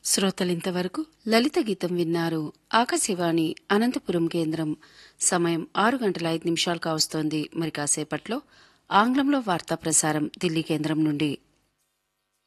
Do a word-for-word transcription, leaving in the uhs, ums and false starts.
శ్రోతలింతవరకు లలిత గీతం విన్నారు. ఆకాశవాణి అనంతపురం కేంద్రం. సమయం ఆరు గంటల ఐదు నిమిషాలు కావస్తోంది. మరి కాసేపట్లో ఆంగ్లంలో వార్తా ప్రసారం ఢిల్లీ కేంద్రం నుండి.